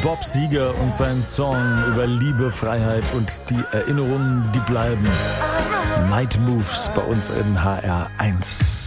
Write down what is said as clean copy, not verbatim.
Bob Seger und sein Song über Liebe, Freiheit und die Erinnerungen, die bleiben. Night Moves bei uns in HR1.